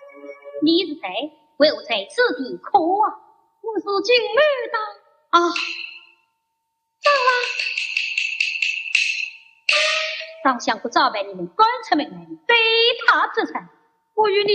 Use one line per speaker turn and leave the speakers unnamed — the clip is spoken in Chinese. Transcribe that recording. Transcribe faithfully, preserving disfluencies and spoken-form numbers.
你是谁？为何在此地可啊？
我是金牡丹。
啊，
上啊！
当相国招拜你们，官出门来，非他之臣。
我与你